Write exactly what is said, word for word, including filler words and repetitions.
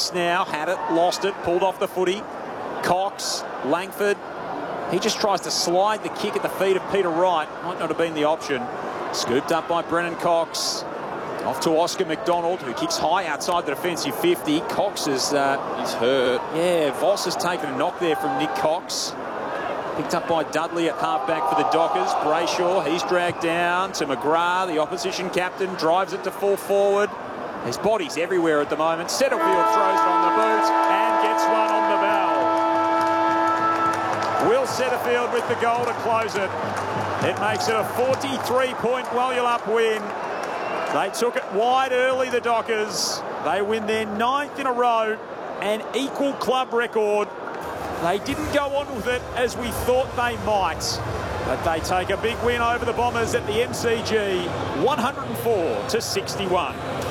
Six now, had it, lost it, pulled off the footy. Cox, Langford. He just tries to slide the kick at the feet of Peter Wright. Might not have been the option. Scooped up by Brennan Cox. Off to Oscar McDonald, who kicks high outside the defensive fifty. Cox is... Uh, He's hurt. Yeah, Voss has taken a knock there from Nick Cox. Picked up by Dudley at halfback for the Dockers. Brayshaw, he's dragged down to McGrath. The opposition captain drives it to full forward. His body's everywhere at the moment. Setterfield throws it on the boot and gets one on the bell. Will Setterfield with the goal to close it. It makes it a forty-three point Wyalup win. They took it wide early, the Dockers. They win their ninth in a row, an equal club record. They didn't go on with it as we thought they might, but they take a big win over the Bombers at the M C G, one hundred and four to sixty-one.